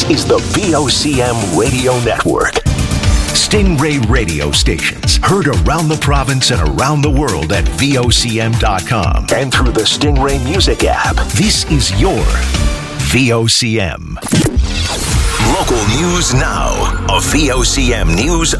is the VOCM Radio Network. Stingray radio stations heard around the province and around the world at VOCM.com and through the Stingray Music app. This is your VOCM. Local news now. A VOCM News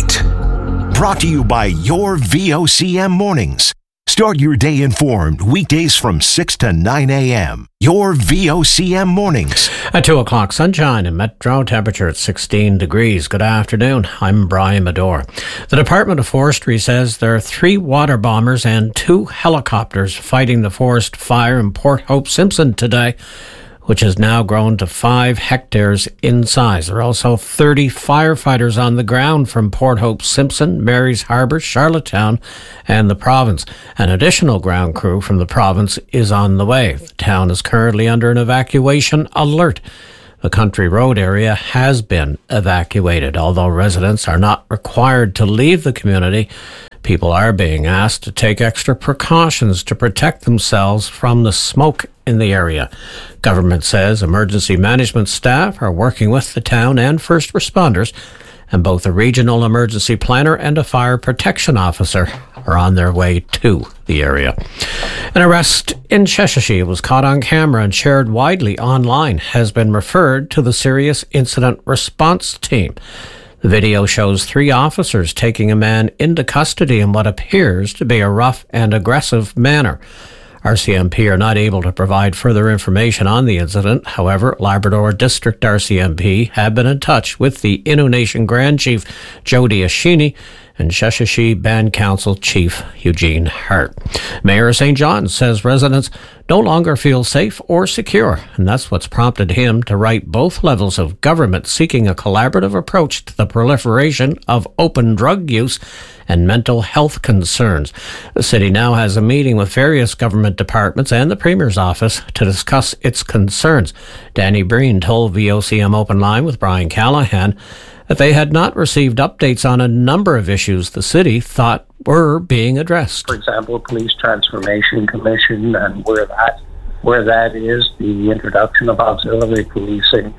Update. Brought to you by your VOCM Mornings. Start your day informed weekdays from 6 to 9 a.m. Your VOCM Mornings. At 2 o'clock, sunshine and metro temperature at 16 degrees. Good afternoon. I'm Brian Medore. The Department of Forestry says there are 3 water bombers and 2 helicopters fighting the forest fire in Port Hope Simpson today, which has now grown to 5 hectares in size. There are also 30 firefighters on the ground from Port Hope Simpson, Mary's Harbour, Charlottetown, and the province. An additional ground crew from the province is on the way. The town is currently under an evacuation alert. The Country Road area has been evacuated. Although residents are not required to leave the community, people are being asked to take extra precautions to protect themselves from the smoke in the area. Government says emergency management staff are working with the town and first responders, and both a regional emergency planner and a fire protection officer are on their way to the area. An arrest in Sheshatshiu was caught on camera and shared widely online, has been referred to the Serious Incident Response Team. The video shows 3 officers taking a man into custody in what appears to be a rough and aggressive manner. RCMP are not able to provide further information on the incident. However, Labrador District RCMP have been in touch with the Innu Nation Grand Chief Jody Ashini and Sheshatshiu Band Council Chief Eugene Hart. Mayor St. John says residents no longer feel safe or secure, and that's what's prompted him to write both levels of government seeking a collaborative approach to the proliferation of open drug use and mental health concerns. The city now has a meeting with various government departments and the Premier's office to discuss its concerns. Danny Breen told VOCM Open Line with Brian Callahan that they had not received updates on a number of issues the city thought were being addressed. For example, Police Transformation Commission and where that is, the introduction of auxiliary policing,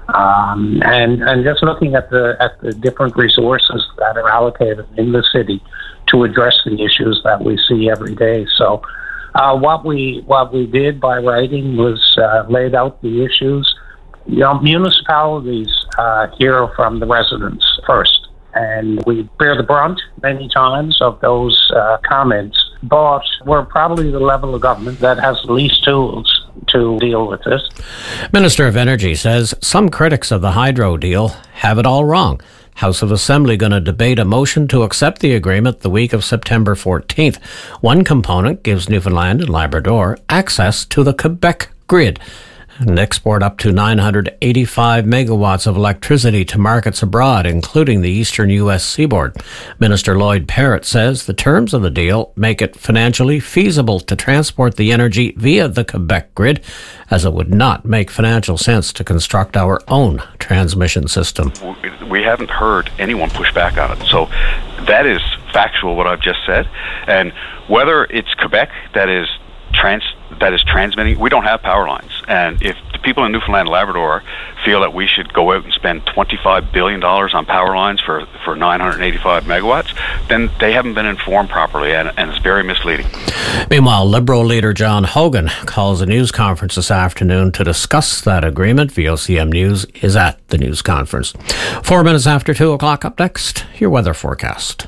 and just looking at the different resources that are allocated in the city to address the issues that we see every day. So what we did by writing was laid out the issues. Municipalities hear from the residents first, and we bear the brunt many times of those comments, but we're probably the level of government that has the least tools to deal with this. Minister of Energy says some critics of the hydro deal have it all wrong. House of Assembly going to debate a motion to accept the agreement the week of September 14th. One component gives Newfoundland and Labrador access to the Quebec grid and export up to 985 megawatts of electricity to markets abroad, including the eastern U.S. seaboard. Minister Lloyd Parrott says the terms of the deal make it financially feasible to transport the energy via the Quebec grid, as it would not make financial sense to construct our own transmission system. We haven't heard anyone push back on it, so that is factual, what I've just said. And whether it's Quebec that is transmitting, we don't have power lines. And if the people in Newfoundland and Labrador feel that we should go out and spend $25 billion on power lines for 985 megawatts, then they haven't been informed properly, and it's very misleading. Meanwhile, Liberal leader John Hogan calls a news conference this afternoon to discuss that agreement. VOCM News is at the news conference. 4 minutes after 2 o'clock. Up next, your weather forecast.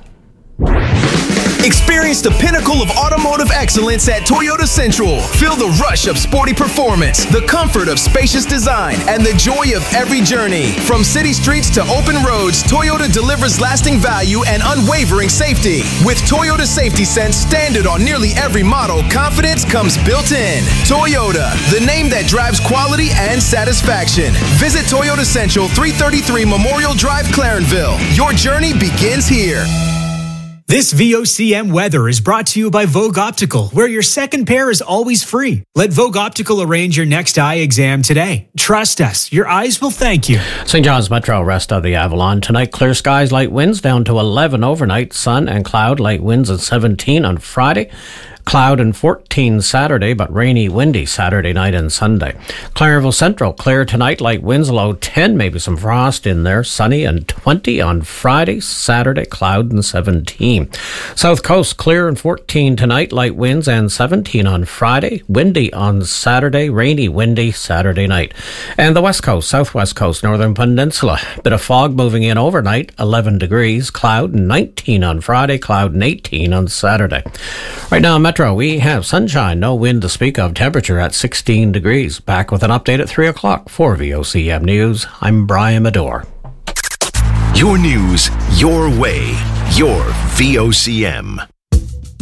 Experience the pinnacle of automotive excellence at Toyota Central. Feel the rush of sporty performance, the comfort of spacious design, and the joy of every journey. From city streets to open roads, Toyota delivers lasting value and unwavering safety. With Toyota Safety Sense standard on nearly every model, confidence comes built in. Toyota, the name that drives quality and satisfaction. Visit Toyota Central, 333 Memorial Drive, Clarenville. Your journey begins here. This VOCM weather is brought to you by Vogue Optical, where your second pair is always free. Let Vogue Optical arrange your next eye exam today. Trust us, your eyes will thank you. St. John's Metro, rest of the Avalon. Tonight, clear skies, light winds down to 11 overnight. Sun and cloud, light winds at 17 on Friday. Cloud and 14 Saturday, but rainy, windy Saturday night and Sunday. Clareville Central, clear tonight, light winds, low 10, maybe some frost in there. Sunny and 20 on Friday, Saturday, cloud and 17. South Coast, clear and 14 tonight, light winds and 17 on Friday. Windy on Saturday, rainy, windy Saturday night. And the West Coast, Southwest Coast, Northern Peninsula, bit of fog moving in overnight, 11 degrees, cloud and 19 on Friday, cloud and 18 on Saturday. Right now, Metro, we have sunshine, no wind to speak of, temperature at 16 degrees. Back with an update at 3 o'clock for VOCM News. I'm Brian Medore. Your news, your way, your VOCM.